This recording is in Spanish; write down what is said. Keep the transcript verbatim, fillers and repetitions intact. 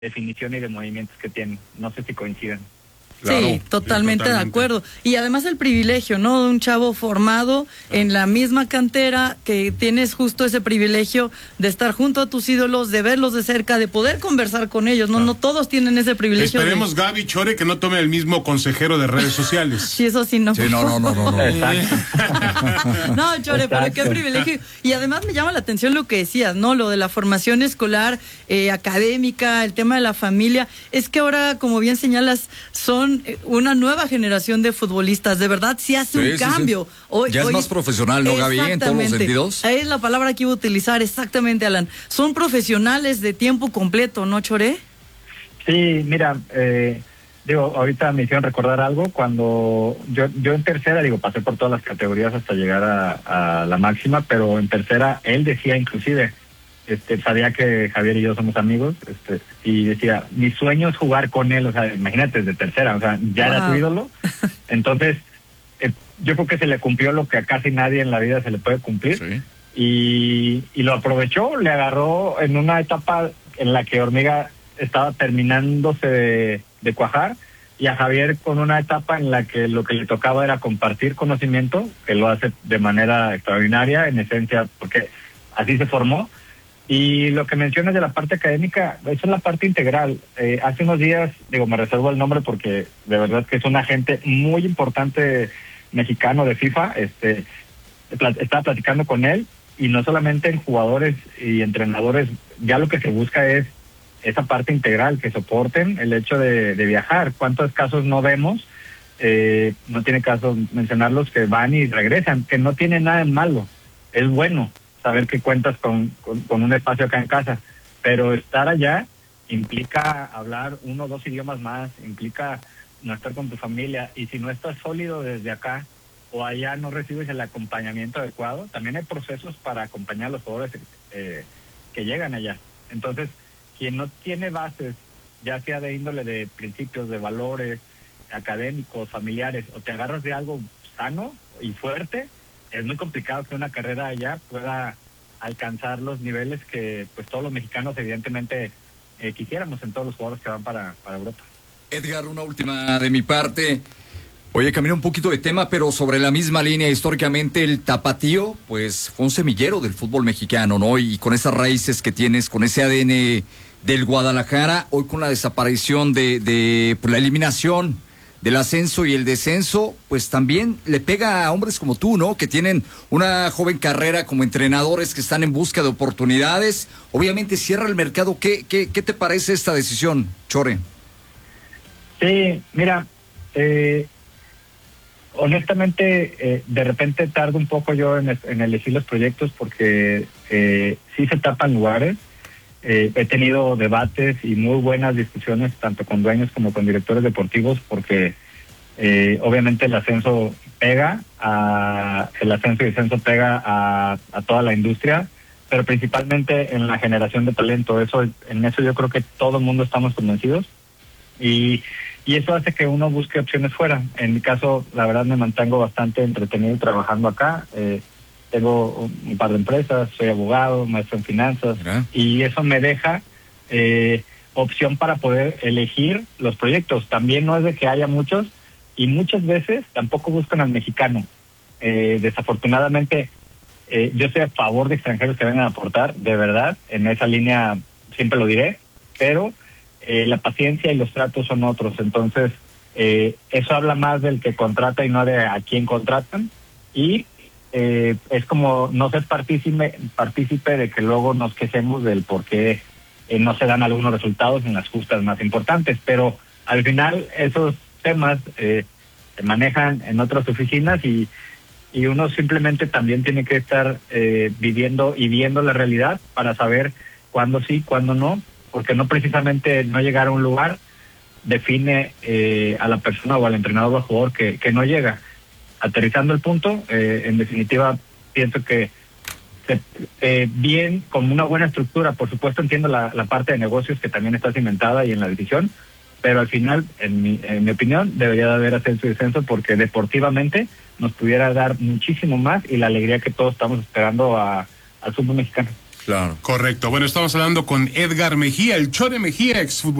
definición y de movimientos que tiene. No sé si coinciden. Claro, sí, totalmente, sí, totalmente de acuerdo. Y además el privilegio, ¿no? De un chavo formado en la misma cantera, que tienes justo ese privilegio de estar junto a tus ídolos, de verlos de cerca, de poder conversar con ellos, ¿no? No todos tienen ese privilegio. Esperemos, de... Gaby Chore, que no tome el mismo consejero de redes sociales. Sí, eso sí, no. Sí, no, no, no, no. No, no Chore, pero qué privilegio. Y además me llama la atención lo que decías, ¿no? Lo de la formación escolar, eh, académica, el tema de la familia. Es que ahora, como bien señalas, son una nueva generación de futbolistas, de verdad sí hace sí, un sí, cambio. Sí. Hoy, ya hoy, es más profesional, ¿no, Gaby? En todos los sentidos. Es la palabra que iba a utilizar, exactamente, Alan. Son profesionales de tiempo completo, ¿no, Chore? Sí, mira, eh, digo, ahorita me hicieron recordar algo. Cuando yo yo en tercera, digo, pasé por todas las categorías hasta llegar a, a la máxima, pero en tercera él decía inclusive, Este, sabía que Javier y yo somos amigos, este, y decía, mi sueño es jugar con él, o sea, imagínate, desde tercera, o sea, ya wow. Era tu ídolo. Entonces, eh, yo creo que se le cumplió lo que a casi nadie en la vida se le puede cumplir, sí. y, y lo aprovechó, le agarró en una etapa en la que Hormiga estaba terminándose de, de cuajar, y a Javier con una etapa en la que lo que le tocaba era compartir conocimiento, que lo hace de manera extraordinaria, en esencia, porque así se formó. Y lo que mencionas de la parte académica, eso es la parte integral. Eh, hace unos días, digo, me reservo el nombre porque de verdad que es un agente muy importante mexicano de FIFA. Este, estaba platicando con él, y no solamente en jugadores y entrenadores, ya lo que se busca es esa parte integral, que soporten el hecho de, de viajar. ¿Cuántos casos no vemos? Eh, no tiene caso mencionarlos, que van y regresan, que no tiene nada de malo, es bueno saber que cuentas con, con, con un espacio acá en casa, pero estar allá implica hablar uno o dos idiomas más, implica no estar con tu familia, y si no estás sólido desde acá o allá no recibes el acompañamiento adecuado, también hay procesos para acompañar a los jugadores eh, que llegan allá. Entonces, quien no tiene bases, ya sea de índole de principios, de valores académicos, familiares, o te agarras de algo sano y fuerte, es muy complicado que una carrera allá pueda alcanzar los niveles que pues todos los mexicanos evidentemente eh, quisiéramos en todos los jugadores que van para, para Europa. Edgar, una última de mi parte. Oye, camina un poquito de tema, pero sobre la misma línea, históricamente el tapatío, pues fue un semillero del fútbol mexicano, ¿no? Y con esas raíces que tienes, con ese A D N del Guadalajara, hoy con la desaparición de, de pues, la eliminación del ascenso y el descenso, pues también le pega a hombres como tú, ¿no? Que tienen una joven carrera como entrenadores que están en busca de oportunidades. Obviamente cierra el mercado. ¿Qué, qué, qué te parece esta decisión, Chore? Sí, mira, eh, honestamente, eh, de repente tardo un poco yo en, en elegir los proyectos porque eh, sí se tapan lugares. Eh, he tenido debates y muy buenas discusiones tanto con dueños como con directores deportivos, porque eh, obviamente el ascenso pega a, el ascenso y descenso pega a, a toda la industria, pero principalmente en la generación de talento. Eso, en eso yo creo que todo el mundo estamos convencidos, y, y eso hace que uno busque opciones fuera. En mi caso, la verdad, me mantengo bastante entretenido trabajando acá. Eh, Tengo un par de empresas, soy abogado, maestro en finanzas, ¿verdad? Y eso me deja eh, opción para poder elegir los proyectos. También no es de que haya muchos, y muchas veces tampoco buscan al mexicano. Eh, desafortunadamente, eh, yo estoy a favor de extranjeros que vengan a aportar, de verdad, en esa línea siempre lo diré, pero eh, la paciencia y los tratos son otros. Entonces, eh, eso habla más del que contrata y no de a quién contratan, y Eh, es como no ser partícipe, partícipe de que luego nos quejemos del por qué eh, no se dan algunos resultados en las justas más importantes, pero al final esos temas eh, se manejan en otras oficinas, y, y uno simplemente también tiene que estar eh, viviendo y viendo la realidad para saber cuándo sí, cuándo no, porque no precisamente no llegar a un lugar define eh, a la persona o al entrenador o al jugador que, que no llega. Aterrizando el punto, eh, en definitiva, pienso que se, eh, bien, con una buena estructura, por supuesto entiendo la, la parte de negocios que también está cimentada y en la decisión, pero al final, en mi, en mi opinión, debería de haber ascenso y descenso, porque deportivamente nos pudiera dar muchísimo más y la alegría que todos estamos esperando a, al fútbol mexicano. Claro. Correcto. Bueno, estamos hablando con Edgar Mejía, el Chore Mejía, exfutbolista